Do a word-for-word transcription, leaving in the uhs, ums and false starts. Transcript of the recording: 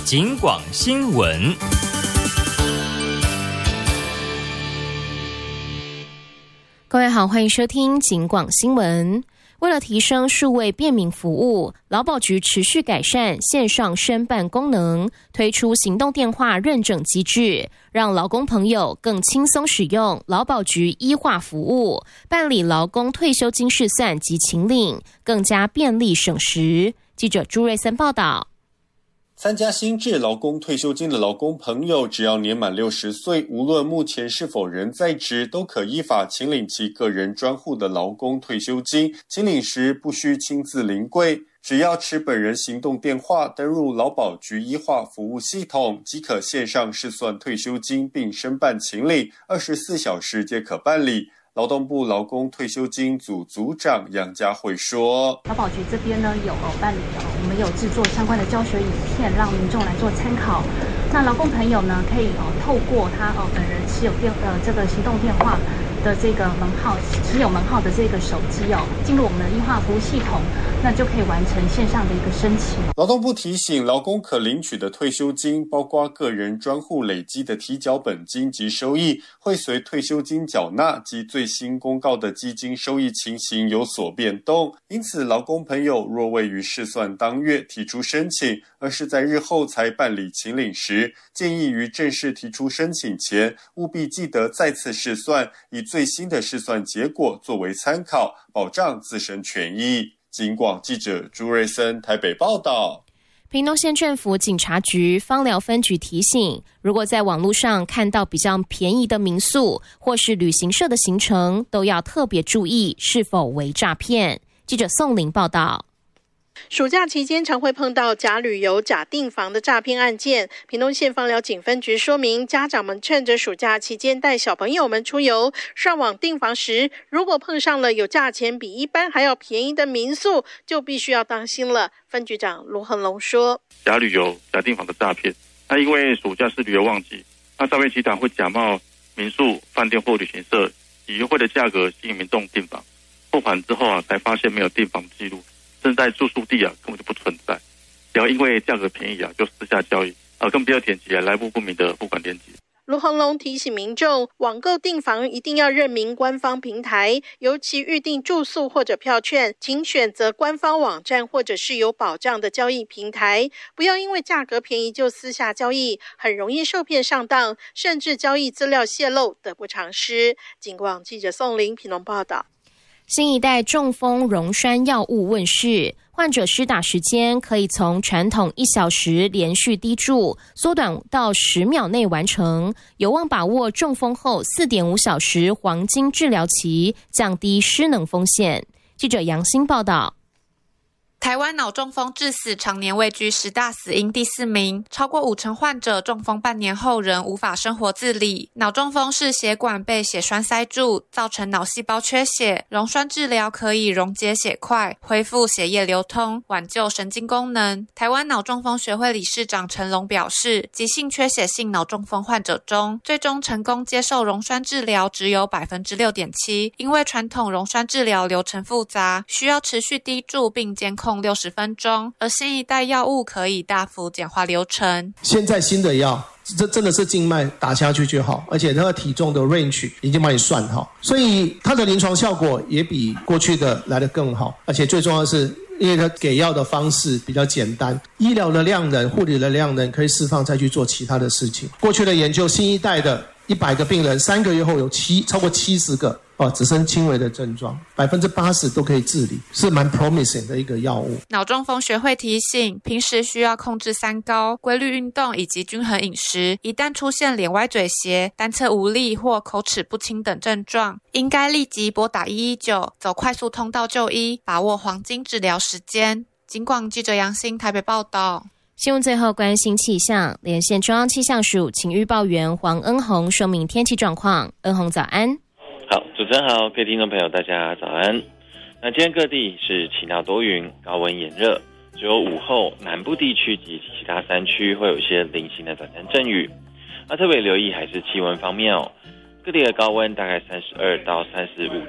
警广新闻。 各位好，欢迎收听警广新闻。为了提升数位便民服务，劳保局持续改善线上申办功能，推出行动电话认证机制，让劳工朋友更轻松使用劳保局医化服务，办理劳工退休金试算及请领，更加便利省时。记者朱瑞森报道。 参加新制劳工退休金的劳工朋友，只要年满六十岁，无论目前是否仍在职，都可依法请领其个人专户的劳工退休金。请领时不需亲自临柜，只要持本人行动电话登入劳保局医化服务系统，即可线上试算退休金并申办请领，二十四小时皆可办理。劳动部劳工退休金组组长杨家慧说， 劳保局这边呢有呃办理的，我们有制作相关的教学影片，让民众来做参考。那劳工朋友呢，可以呃透过他呃本人持有电呃这个行动电话的这个门号，持有门号的这个手机哦，进入我们的医化服务系统，那就可以完成线上的一个申请。 劳动部提醒，劳工可领取的退休金，包括个人专户累积的提缴本金及收益，会随退休金缴纳及最新公告的基金收益情形有所变动。因此，劳工朋友若未于试算当月提出申请，而是在日后才办理请领时，建议于正式提出申请前，务必记得再次试算，以最新的试算结果作为参考，保障自身权益。警广记者朱瑞森台北报道。 屏东县政府警察局芳寮分局提醒，如果在网络上看到比较便宜的民宿或是旅行社的行程，都要特别注意是否为诈骗。记者宋玲报道。 暑假期间常会碰到假旅游、假订房的诈骗案件。屏东县芳寮警分局说明，家长们趁着暑假期间带小朋友们出游，上网订房时，如果碰上了有价钱比一般还要便宜的民宿，就必须要当心了。分局长卢恒龙说， 假旅游、假订房的诈骗，那因为暑假是旅游旺季，那诈骗集团会假冒民宿、饭店或旅行社，以优惠的价格吸引民众订房，付款之后啊，才发现没有订房记录，甚至在住宿地啊根本就不存在，不要因为价格便宜啊就私下交易，啊更不要点击来路不明的付款链接。 卢恒龙提醒民众，网购订房一定要认明官方平台，尤其预订住宿或者票券，请选择官方网站或者是有保障的交易平台，不要因为价格便宜就私下交易，很容易受骗上当，甚至交易资料泄露，得不偿失。警广记者宋玲屏东报道。 新一代中风溶栓药物问世，患者施打时间可以从传统一小时连续滴注缩短到十秒内完成，有望把握中风后 四点五小时黄金治疗期，降低失能风险。记者杨欣报道。 台湾脑中风致死常年位居十大死因第四名，超过五成患者中风半年后仍无法生活自理。脑中风是血管被血栓塞住，造成脑细胞缺血，溶栓治疗可以溶解血块，恢复血液流通，挽救神经功能。台湾脑中风学会理事长陈龙表示，急性缺血性脑中风患者中，最终成功接受溶栓治疗只有 百分之六点七， 因为传统溶栓治疗流程复杂，需要持续滴注并监控六十分钟，而新一代药物可以大幅简化流程。 现在新的药这真的是静脉打下去就好，而且它的体重的 range 已经帮你算好，所以它的临床效果也比过去的来得更好，而且最重要的是因为它给药的方式比较简单，医疗的量能、护理的量能可以释放再去做其他的事情。过去的研究，新一代的一百个病人三个月后有七超过七十个哦，只剩轻微的症状， 百分之八十 都可以治理，是蛮 promising 的一个药物。 脑中风学会提醒，平时需要控制三高，规律运动以及均衡饮食，一旦出现脸歪嘴斜、单侧无力或口齿不清等症状，应该立即拨打一一九，走快速通道就医，把握黄金治疗时间。警广记者杨欣台北报道。 新闻最后关心气象，连线中央气象署请预报员黄恩宏说明天气状况。恩宏早安。 好，主持人好，各位听众朋友大家早安。那今天各地是晴到多云，高温炎热，只有午后南部地区及其他山区会有一些零星的短暂阵雨。那特别留意还是气温方面哦，各地的高温大概三十二到三十五